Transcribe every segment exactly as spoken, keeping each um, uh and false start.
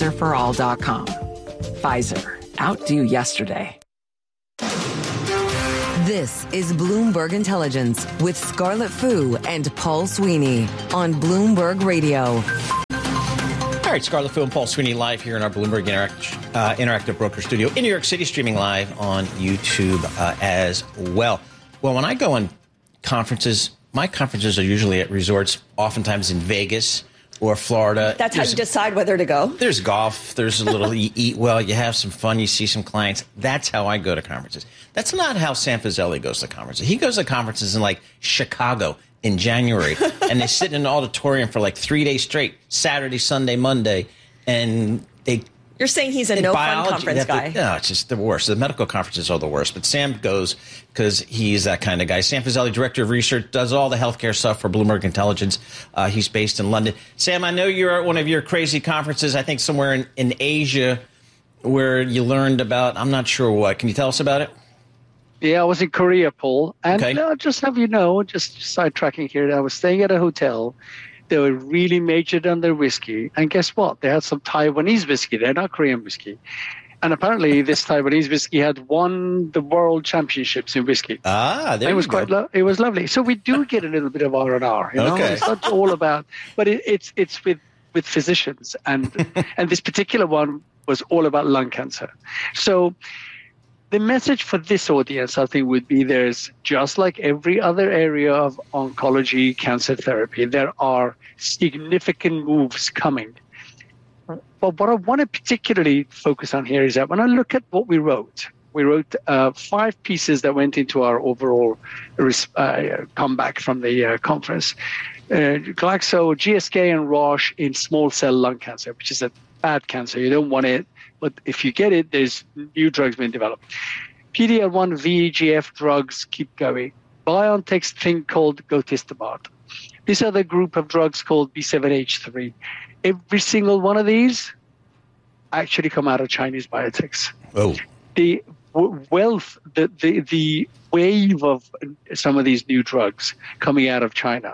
cancer for all dot com. Pfizer. Outdo yesterday. This is Bloomberg Intelligence with Scarlett Fu and Paul Sweeney on Bloomberg Radio. All right, Scarlett Fu and Paul Sweeney live here in our Bloomberg Interact, uh, Interactive Broker Studio in New York City, streaming live on YouTube uh, as well. Well, when I go on conferences, my conferences are usually at resorts, oftentimes in Vegas or Florida. That's how there's, you decide whether to go? There's golf. There's a little, you eat well, you have some fun, you see some clients. That's how I go to conferences. That's not how Sam Fazeli goes to conferences. He goes to conferences in, like, Chicago in January, and they sit in an auditorium for, like, three days straight, Saturday, Sunday, Monday, and they... You're saying he's a no-fun conference guy. To, no, it's just the worst. The medical conferences are the worst. But Sam goes because he's that kind of guy. Sam Fazeli, Director of Research, does all the healthcare stuff for Bloomberg Intelligence. Uh, he's based in London. Sam, I know you're at one of your crazy conferences, I think somewhere in, in Asia, where you learned about, I'm not sure what. Can you tell us about it? Yeah, I was in Korea, Paul. And okay. uh, just have you know, just sidetracking here, I was staying at a hotel. They were really majored on their whiskey. And guess what? They had some Taiwanese whiskey. They're not Korean whiskey. And apparently this Taiwanese whiskey had won the world championships in whiskey. Ah, there it you was go. quite lo- It was lovely. So we do get a little bit of R and R. You know? Okay. It's not all about, but it, it's it's with, with physicians. And and this particular one was all about lung cancer. So the message for this audience, I think, would be there's, just like every other area of oncology, cancer therapy, there are significant moves coming. But what I want to particularly focus on here is that when I look at what we wrote, we wrote uh, five pieces that went into our overall uh, comeback from the uh, conference. Uh, Glaxo, G S K, and Roche in small cell lung cancer, which is a bad cancer. You don't want it. But if you get it, there's new drugs being developed. P D L one V E G F drugs keep going. BioNTech's thing called Gotistobart. These are the group of drugs called B seven H three. Every single one of these actually come out of Chinese biotechs. Oh. The w- wealth, the, the, the wave of some of these new drugs coming out of China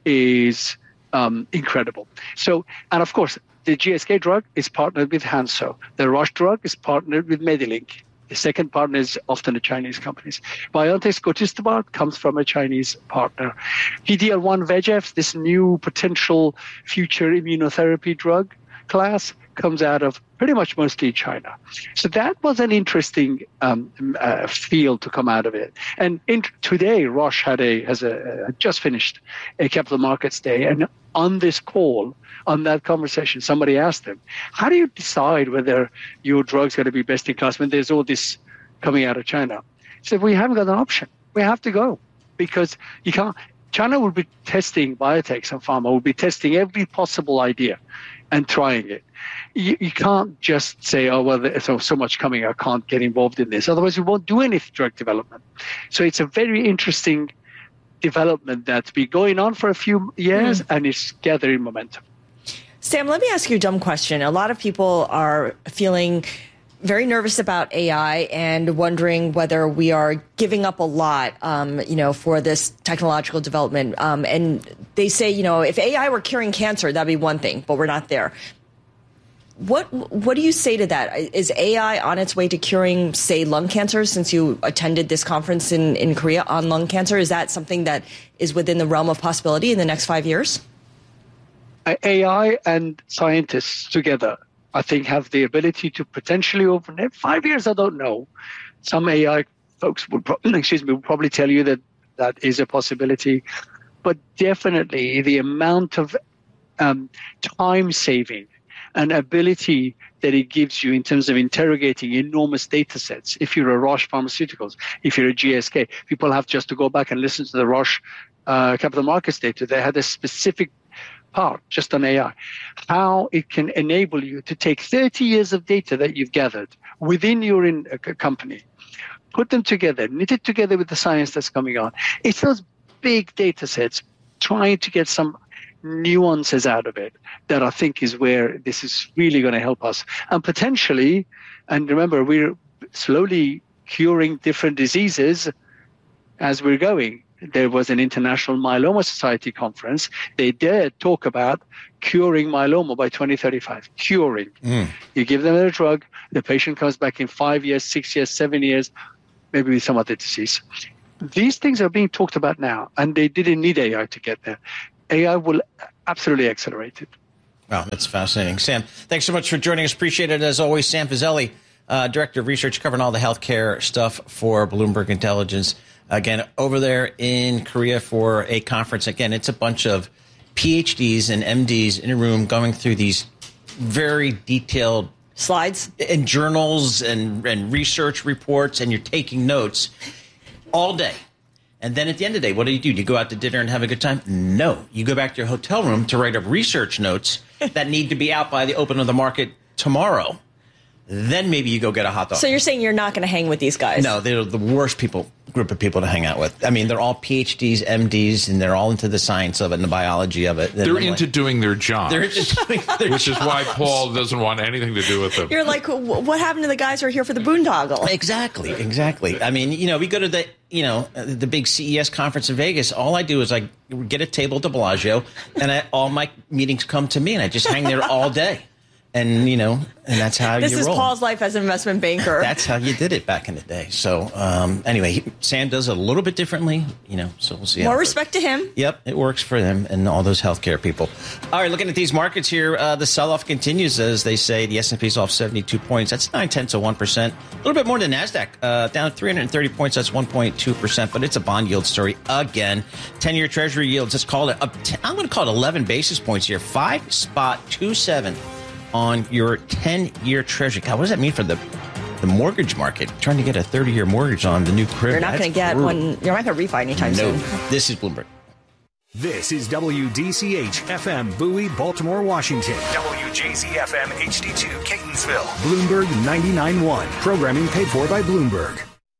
is um, incredible. So, and of course, the G S K drug is partnered with Hansoh. The Roche drug is partnered with Medilink. The second partner is often the Chinese companies. BioNTech's Gotistobart comes from a Chinese partner. P D L one V E G F, this new potential future immunotherapy drug class, comes out of pretty much mostly China. So that was an interesting um, uh, field to come out of it. And in, today, Roche had a has a, a just finished a Capital Markets Day, and on this call, on that conversation, somebody asked them, how do you decide whether your drug's going to be best in class when there's all this coming out of China? He said, we haven't got an option. We have to go because you can't. China will be testing biotechs and pharma, will be testing every possible idea and trying it. You, you can't just say, oh, well, there's so, so much coming, I can't get involved in this. Otherwise, you won't do any drug development. So it's a very interesting development that's been going on for a few years mm. and it's gathering momentum. Sam, let me ask you a dumb question. A lot of people are feeling very nervous about A I and wondering whether we are giving up a lot, um, you know, for this technological development. Um, and they say, you know, if A I were curing cancer, that'd be one thing, but we're not there. What what do you say to that? Is A I on its way to curing, say, lung cancer, since you attended this conference in, in Korea on lung cancer? Is that something that is within the realm of possibility in the next five years? A I and scientists together, I think, have the ability to potentially over five years. I don't know. Some A I folks would, pro- excuse me, would probably tell you that that is a possibility, but definitely the amount of um, time saving and ability that it gives you in terms of interrogating enormous data sets. If you're a Roche Pharmaceuticals, if you're a G S K, people have just to go back and listen to the Roche uh, Capital Markets data. They had a specific part just on A I, how it can enable you to take thirty years of data that you've gathered within your in, uh, company, put them together, knit it together with the science that's coming on. It's those big data sets, trying to get some nuances out of it that I think is where this is really going to help us. And potentially, and remember, we're slowly curing different diseases as we're going. there was an International Myeloma Society conference. They dared talk about curing myeloma by twenty thirty-five. Curing. Mm. You give them a drug, the patient comes back in five years, six years, seven years, maybe with some other disease. These things are being talked about now, and they didn't need A I to get there. A I will absolutely accelerate it. Wow, that's fascinating. Sam, thanks so much for joining us. Appreciate it, as always. Sam Fazeli, uh, Director of Research, covering all the healthcare stuff for Bloomberg Intelligence. Again, over there in Korea for a conference. Again, it's a bunch of P H Ds and M Ds in a room going through these very detailed slides and journals and, and research reports, and you're taking notes all day. And then at the end of the day, what do you do? Do you go out to dinner and have a good time? No. You go back to your hotel room to write up research notes that need to be out by the open of the market tomorrow. Then maybe you go get a hot dog. So you're saying you're not going to hang with these guys? No, they're the worst people group of people to hang out with. I mean, they're all P H Ds, M Ds, and they're all into the science of it and the biology of it. They're, they're into like, doing their jobs. They're into doing their Which jobs. is why Paul doesn't want anything to do with them. You're like, what happened to the guys who are here for the boondoggle? Exactly, exactly. I mean, you know, we go to the, you know, the big C E S conference in Vegas. All I do is I get a table at the Bellagio, and I, all my meetings come to me, and I just hang there all day. And, you know, and that's how this you roll. This is Paul's life as an investment banker. That's how you did it back in the day. So, um, anyway, he, Sam does it a little bit differently, you know, so we'll see. More respect to him. Yep, it works for them and all those healthcare people. All right, looking at these markets here, uh, the sell-off continues, as they say. The S and P's off seventy-two points. That's nine-tenths of one percent. A little bit more than NASDAQ. Uh, down three hundred thirty points. That's one point two percent. But it's a bond yield story again. ten-year Treasury yields, let's call it, up ten, I'm going to call it eleven basis points here. five spot two seven. On your ten-year Treasury. God, what does that mean for the the mortgage market? Trying to get a thirty-year mortgage on the new crib. You're not going to get brutal. one. You're not going to refi anytime no. soon. This is Bloomberg. This is W D C H F M Bowie, Baltimore, Washington. W J Z F M H D two Catonsville. Bloomberg ninety-nine point one. Programming paid for by Bloomberg.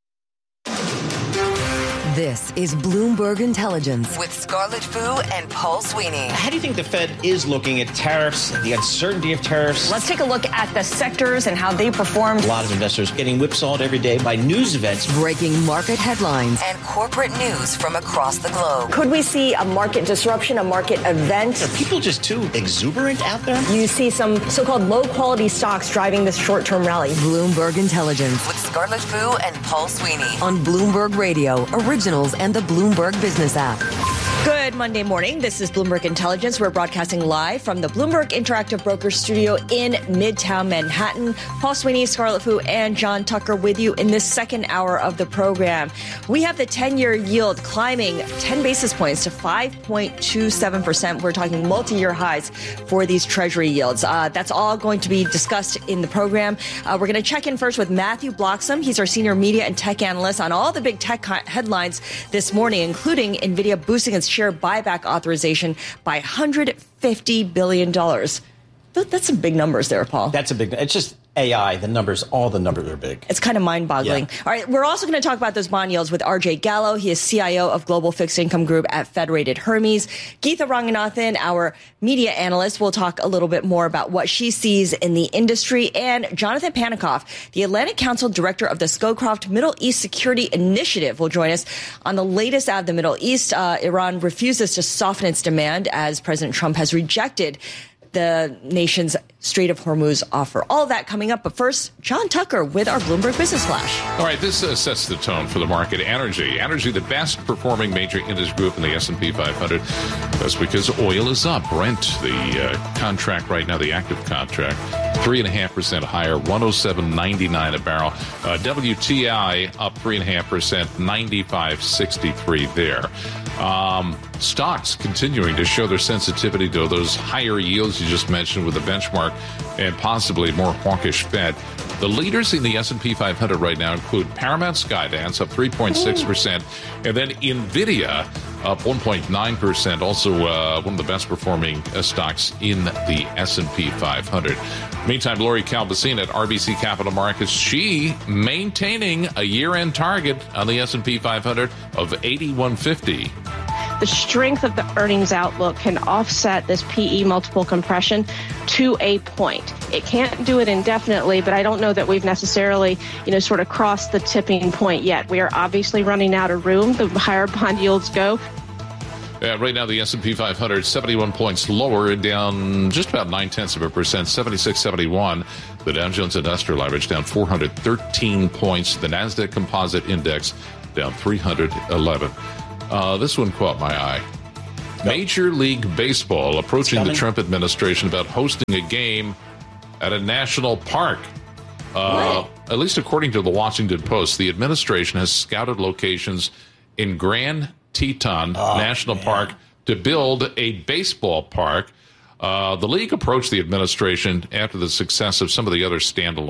This is Bloomberg Intelligence with Scarlett Fu and Paul Sweeney. How do you think the Fed is looking at tariffs, the uncertainty of tariffs? Let's take a look at the sectors and how they performed. A lot of investors getting whipsawed every day by news events. Breaking market headlines and corporate news from across the globe. Could we see a market disruption, a market event? Are people just too exuberant out there? You see some so-called low-quality stocks driving this short-term rally. Bloomberg Intelligence with Scarlett Fu and Paul Sweeney on Bloomberg Radio, Originals, and the Bloomberg Business app. Good Monday morning. This is Bloomberg Intelligence. We're broadcasting live from the Bloomberg Interactive Brokers Studio in Midtown Manhattan. Paul Sweeney, Scarlett Fu, and John Tucker with you in this second hour of the program. We have the ten-year yield climbing ten basis points to five point two seven percent. We're talking multi-year highs for these Treasury yields. Uh, that's all going to be discussed in the program. Uh, we're going to check in first with Matthew Bloxham. He's our senior media and tech analyst on all the big tech headlines this morning, including NVIDIA boosting its share buyback authorization by one hundred fifty billion dollars. That's some big numbers there, Paul. That's a big, it's just A I, the numbers, all the numbers are big. It's kind of mind-boggling. Yeah. All right, we're also going to talk about those bond yields with R J Gallo. He is C I O of Global Fixed Income Group at Federated Hermes. Geetha Ranganathan, our media analyst, will talk a little bit more about what she sees in the industry. And Jonathan Panikoff, the Atlantic Council Director of the Scowcroft Middle East Security Initiative, will join us on the latest out of the Middle East. Uh, Iran refuses to soften its demand as President Trump has rejected the nation's Strait of Hormuz offer. All that coming up. But first, John Tucker with our Bloomberg Business Flash. All right, this uh, sets the tone for the market. Energy. Energy, the best performing major index group in the S and P five hundred. That's because oil is up. Brent, the uh, contract right now, the active contract, three point five percent higher, one oh seven ninety-nine a barrel. Uh, W T I up three point five percent, ninety-five sixty-three there. Um, stocks continuing to show their sensitivity to those higher yields you just mentioned with the benchmark and possibly more hawkish Fed. The leaders in the S and P five hundred right now include Paramount Skydance up three point six percent and then NVIDIA up one point nine percent, also uh, one of the best performing uh, stocks in the S and P five hundred. Meantime, Lori Calvasine at R B C Capital Markets, she maintaining a year-end target on the S and P five hundred of eighty-one fifty. the strength of the earnings outlook can offset this P E multiple compression to a point. It can't do it indefinitely, but I don't know that we've necessarily, you know, sort of crossed the tipping point yet. We are obviously running out of room. The higher bond yields go. Yeah, right now the S and P five hundred, seventy-one points lower, down just about nine-tenths of a percent, seventy-six seventy-one. The Dow Jones Industrial Average down four hundred thirteen points. The NASDAQ Composite Index down three hundred eleven. Uh, this one caught my eye. Major League Baseball approaching the Trump administration about hosting a game at a national park. Uh, at least according to the Washington Post, the administration has scouted locations in Grand Teton oh, National man. Park to build a baseball park. Uh, the league approached the administration after the success of some of the other standalone